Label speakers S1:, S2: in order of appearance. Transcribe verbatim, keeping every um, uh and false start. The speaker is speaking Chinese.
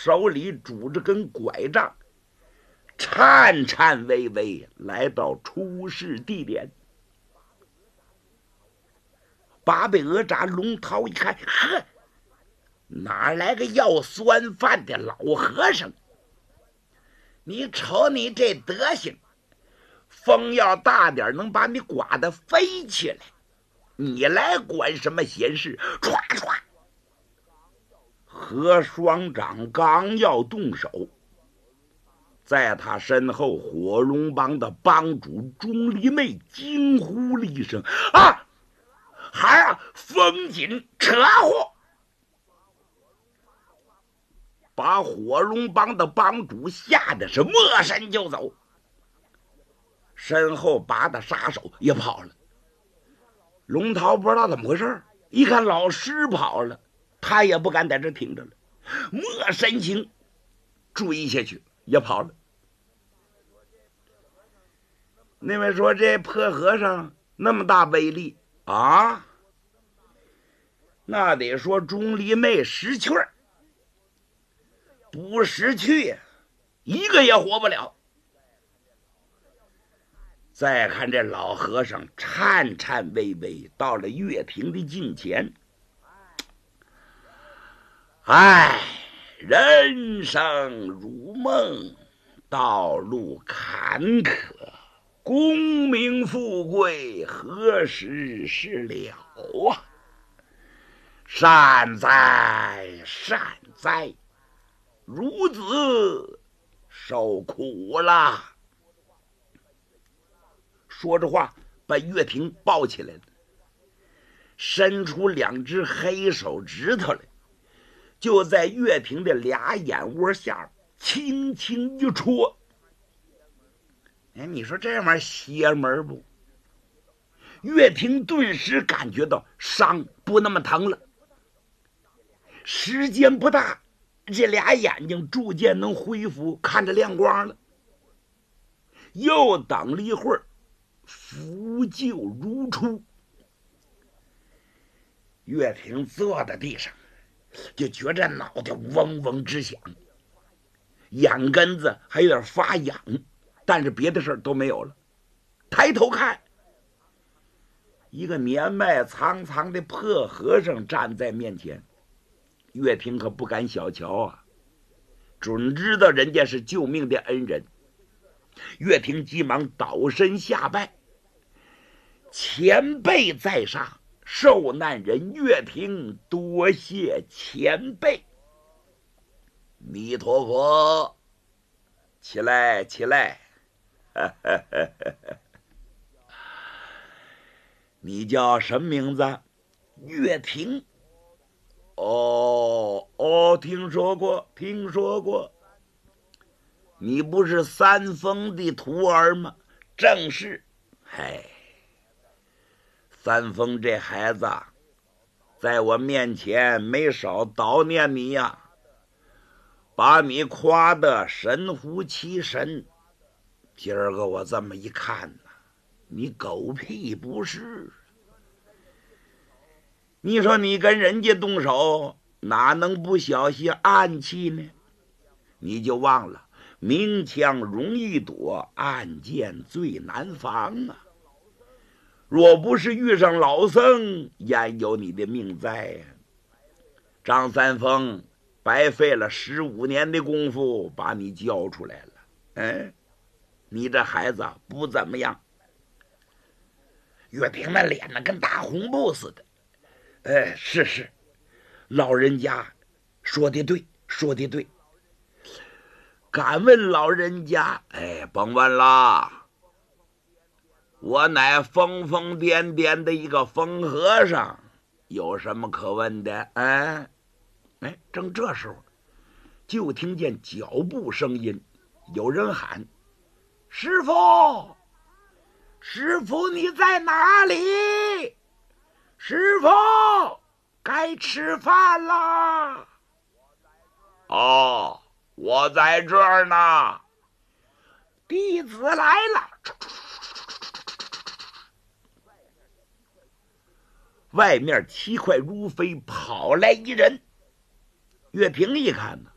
S1: 手里拄着根拐杖，颤颤巍巍来到出事地点。巴贝俄扎龙涛一看，呵，哪来个要酸饭的老和尚？你瞅你这德行，风要大点能把你刮得飞起来，你来管什么闲事？唰唰，何双长刚要动手，在他身后火龙帮的帮主钟离昧惊呼了一声：啊，孩儿啊，风紧扯祸！把火龙帮的帮主吓得是没身就走，身后拔的杀手也跑了。龙涛不知道怎么回事，一看老师跑了，他也不敢在这停着了，没神情追下去也跑了。那位说这破和尚那么大威力啊，那得说钟离昧识趣儿，不识趣一个也活不了。再看这老和尚颤颤巍巍到了岳平的近前，唉，人生如梦，道路坎坷，功名富贵何时是了啊？善哉善哉，孺子受苦了。说着话，把岳平抱起来了，伸出两只黑手指头来，就在岳平的俩眼窝下轻轻一戳。哎，你说这玩意儿邪门不？岳平顿时感觉到伤不那么疼了，时间不大，这俩眼睛逐渐能恢复看着亮光了。又等了一会儿，扶柩如初，岳平坐在地上，就觉着脑袋嗡嗡直响，眼根子还有点发痒，但是别的事儿都没有了。抬头看，一个年迈苍苍的破和尚站在面前。岳平可不敢小瞧啊，准知道人家是救命的恩人。岳平急忙倒身下拜，前辈在上，受难人岳平多谢前辈。弥陀佛，起来起来。你叫什么名字？岳平。哦哦，听说过听说过。你不是三丰的徒儿吗？正是。嗨，三丰这孩子在我面前没少悼念你呀、啊，把你夸得神乎其神。今儿个我这么一看呢，你狗屁不是。你说你跟人家动手，哪能不小心暗器呢？你就忘了明枪容易躲，暗箭最难防啊！若不是遇上老僧，焉有你的命在呀、啊？张三丰白费了十五年的功夫把你教出来了，嗯，你这孩子不怎么样。岳平那脸呢，跟大红布似的。哎，是是，老人家说的对，说的对。敢问老人家，哎，甭问啦，我乃疯疯癫癫的一个疯和尚，有什么可问的？哎，哎，正这时候，就听见脚步声音，有人喊：“师傅，师傅，你在哪里？师傅，该吃饭啦！”哦，我在这儿呢。弟子来了。外面七快如飞跑来一人，岳平一看呢，